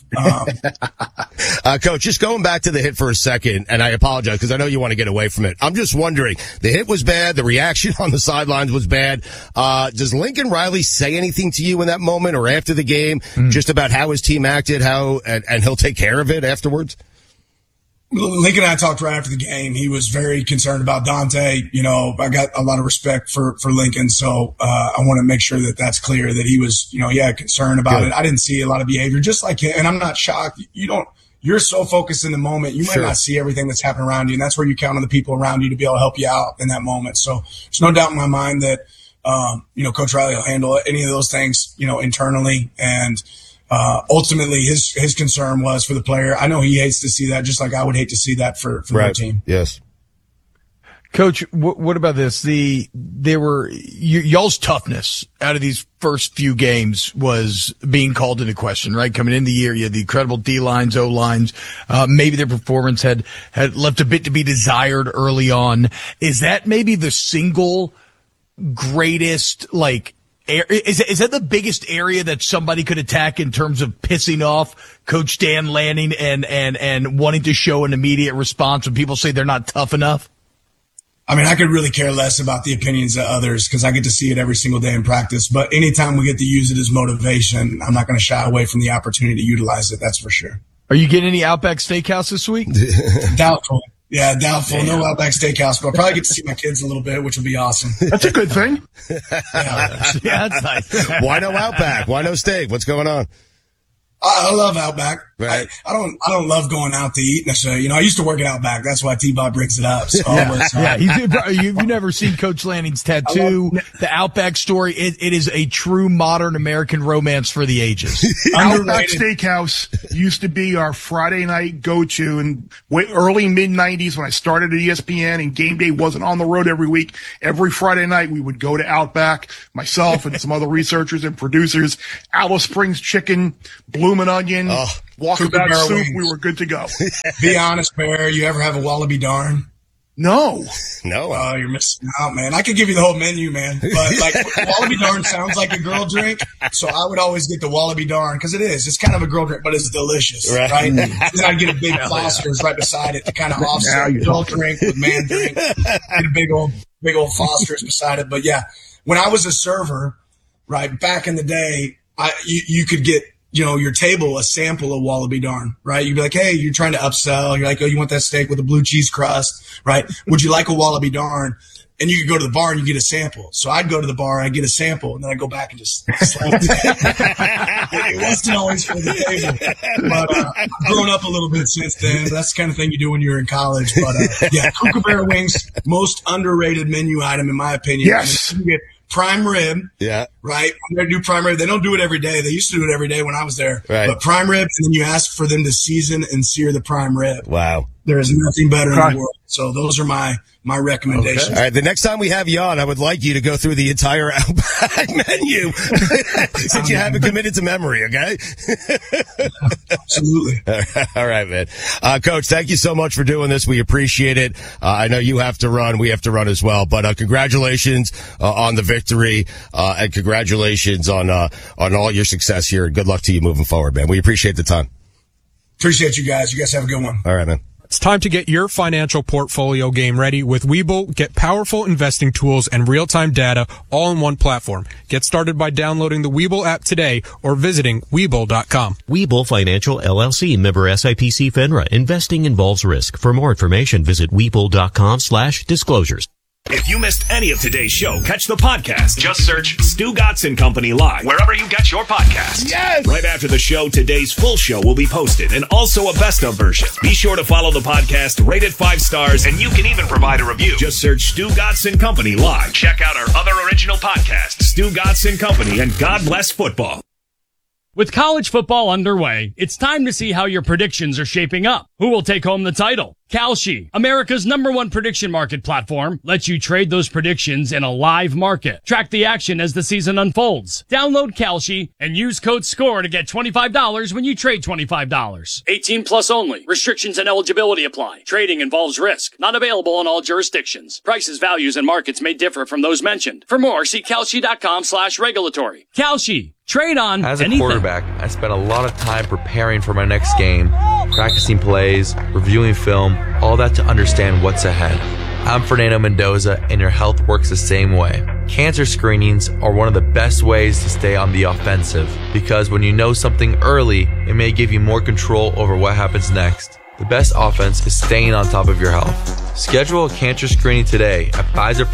Coach, just going back to the hit for a second, and I apologize because I know you want to get away from it. I'm just wondering, the hit was bad, the reaction on the sidelines was bad. Does Lincoln Riley say anything to you in that moment or after the game, just about how his team acted, and he'll take care of it afterwards? Lincoln and I talked right after the game. He was very concerned about Dante. I got a lot of respect for Lincoln, so I want to make sure that that's clear, that he was, concerned about it. I didn't see a lot of behavior, just like him, and I'm not shocked. You're so focused in the moment, you might not see everything that's happening around you, and that's where you count on the people around you to be able to help you out in that moment. So there's no doubt in my mind that, Coach Riley will handle any of those things, internally, and ultimately his concern was for the player. I know he hates to see that, just like I would hate to see that for their team. Yes. Coach, what about this? Y'all's toughness out of these first few games was being called into question, right? Coming in the year, you had the incredible D lines, O lines. Maybe their performance had left a bit to be desired early on. Is that maybe the single greatest, is that the biggest area that somebody could attack in terms of pissing off Coach Dan Lanning and wanting to show an immediate response when people say they're not tough enough? I mean, I could really care less about the opinions of others because I get to see it every single day in practice. But anytime we get to use it as motivation, I'm not going to shy away from the opportunity to utilize it. That's for sure. Are you getting any Outback Steakhouse this week? Doubtful. Yeah, doubtful. Damn. No Outback Steakhouse, but I'll probably get to see my kids a little bit, which will be awesome. That's a good thing. Yeah, that's nice. Why no Outback? Why no steak? What's going on? I love Outback. Right. I don't love going out to eat necessarily. I used to work at Outback. That's why T-Bob brings it up. So You've never seen Coach Lanning's tattoo, the Outback story. It is a true modern American romance for the ages. Outback Steakhouse used to be our Friday night go-to in early mid-90s when I started at ESPN and game day wasn't on the road every week. Every Friday night we would go to Outback, myself and some other researchers and producers. Alice Springs chicken, bloomin' onion, walkabout soup. Wings. We were good to go. Be honest, Bear. You ever have a Wallaby Darn? No. Oh, you're missing out, man. I could give you the whole menu, man. But like Wallaby Darn sounds like a girl drink, so I would always get the Wallaby Darn because it is. It's kind of a girl drink, but it's delicious, right? Then I'd get a big Foster's right beside it to kind of offset girl drink with man drink. Get a big old Foster's beside it. But yeah, when I was a server, right back in the day, you could get your table a sample of Wallaby Darn, right? You'd be like, hey, you're trying to upsell. You're like, oh, you want that steak with a blue cheese crust, right? Would you like a Wallaby Darn? And you could go to the bar and you get a sample. So I'd go to the bar, I'd get a sample, and then I'd go back and just slap it. It wasn't always for the table. But I've grown up a little bit since then. That's the kind of thing you do when you're in college. But yeah, Kookaburra Wings, most underrated menu item in my opinion. Yes. You get prime rib. Yeah. Right? They do prime rib. They don't do it every day. They used to do it every day when I was there. Right. But prime rib, and then you ask for them to season and sear the prime rib. Wow. There is nothing better in the world. So those are my recommendations. Okay. All right. The next time we have you on, I would like you to go through the entire Outback menu since you haven't committed to memory. Okay. Absolutely. All right, man. Coach, thank you so much for doing this. We appreciate it. I know you have to run. We have to run as well, but congratulations on the victory, and congratulations on all your success here. Good luck to you moving forward, man. We appreciate the time. Appreciate you guys. You guys have a good one. All right, man. It's time to get your financial portfolio game ready with Webull. Get powerful investing tools and real-time data all in one platform. Get started by downloading the Webull app today or visiting Webull.com. Webull Financial LLC, member SIPC FINRA. Investing involves risk. For more information, visit Webull.com/disclosures. If you missed any of today's show, catch the podcast. Just search Stu Gotson Company Live wherever you get your podcasts. Yes! Right after the show, today's full show will be posted and also a best of version. Be sure to follow the podcast, rate it 5 stars, and you can even provide a review. Just search Stu Gotson Company Live. Check out our other original podcasts, Stu Gotson Company and God Bless Football. With college football underway, it's time to see how your predictions are shaping up. Who will take home the title? Kalshi, America's #1 prediction market platform, lets you trade those predictions in a live market. Track the action as the season unfolds. Download Kalshi and use code SCORE to get $25 when you trade $25. 18 plus only. Restrictions and eligibility apply. Trading involves risk. Not available in all jurisdictions. Prices, values, and markets may differ from those mentioned. For more, see Kalshi.com/regulatory. Kalshi. Trade on As a anything. quarterback, I spent a lot of time preparing for my next game, practicing plays, reviewing film, all that to understand what's ahead. I'm Fernando Mendoza, and your health works the same way. Cancer screenings are one of the best ways to stay on the offensive, because when you know something early, it may give you more control over what happens next. The best offense is staying on top of your health. Schedule a cancer screening today at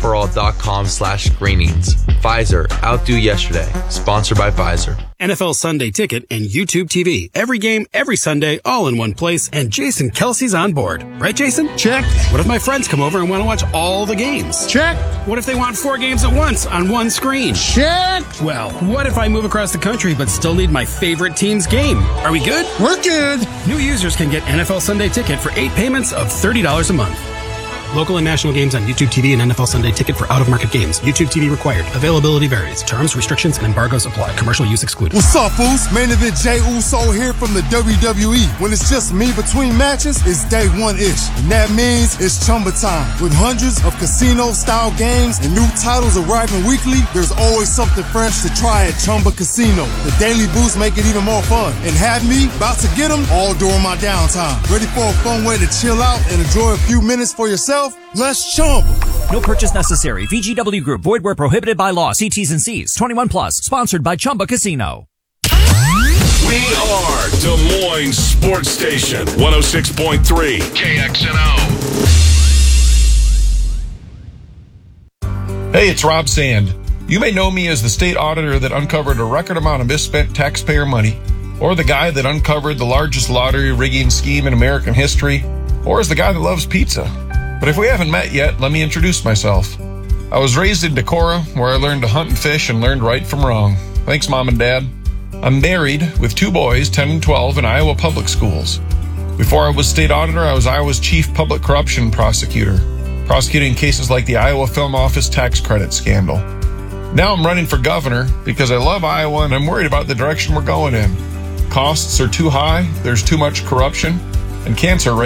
PfizerForAll.com/screenings. Pfizer, outdo yesterday. Sponsored by Pfizer. NFL Sunday Ticket and YouTube TV. Every game, every Sunday, all in one place, and Jason Kelsey's on board. Right, Jason? Check. What if my friends come over and want to watch all the games? Check. What if they want 4 games at once on one screen? Check. Well, what if I move across the country but still need my favorite team's game? Are we good? We're good. New users can get NFL Sunday Ticket for 8 payments of $30 a month. Local and national games on YouTube TV and NFL Sunday Ticket for out-of-market games. YouTube TV required. Availability varies. Terms, restrictions, and embargoes apply. Commercial use excluded. What's up, fools? Main event Jey Uso here from the WWE. When it's just me between matches, it's day one-ish. And that means it's Chumba time. With hundreds of casino-style games and new titles arriving weekly, there's always something fresh to try at Chumba Casino. The daily boosts make it even more fun. And have me about to get them all during my downtime. Ready for a fun way to chill out and enjoy a few minutes for yourself? Let's Chumba. No purchase necessary. VGW Group. Void where prohibited by law. See T's and C's. 21 plus. Sponsored by Chumba Casino. We are Des Moines Sports Station 106.3 KXNO. Hey, it's Rob Sand. You may know me as the state auditor that uncovered a record amount of misspent taxpayer money. or the guy that uncovered the largest lottery rigging scheme in American history, or as the guy that loves pizza. But if we haven't met yet, let me introduce myself. I was raised in Decorah, where I learned to hunt and fish and learned right from wrong. Thanks, Mom and Dad. I'm married with 2 boys, 10 and 12, in Iowa public schools. Before I was state auditor, I was Iowa's chief public corruption prosecutor, prosecuting cases like the Iowa Film Office tax credit scandal. Now I'm running for governor because I love Iowa and I'm worried about the direction we're going in. Costs are too high, there's too much corruption, and cancer rates